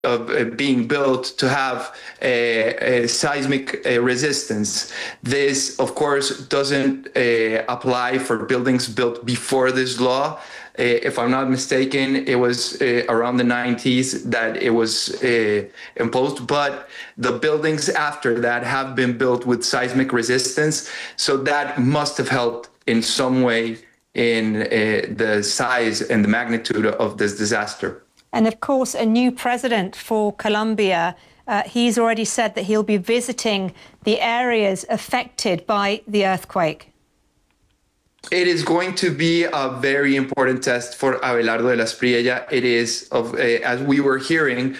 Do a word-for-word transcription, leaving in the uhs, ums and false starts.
of uh, being built to have a, a seismic uh, resistance. This, of course, doesn't uh, apply for buildings built before this law. Uh, if I'm not mistaken, it was uh, around the nineties that it was uh, imposed, but the buildings after that have been built with seismic resistance, so that must have helped in some way in uh, the size and the magnitude of this disaster. And of course, a new president for Colombia, uh, he's already said that he'll be visiting the areas affected by the earthquake. It is going to be a very important test for Abelardo de las Priella. It is, of, uh, as we were hearing,